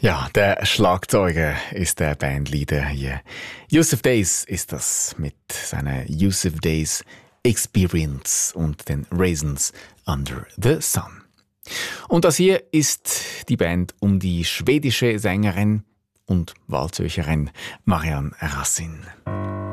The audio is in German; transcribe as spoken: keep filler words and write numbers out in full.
Ja, der Schlagzeuger ist der Bandleader hier. Yusuf Days ist das mit seiner Yusuf Days Experience und den Raisins Under the Sun. Und das hier ist die Band um die schwedische Sängerin und Waldzürcherin Marianne Rassin.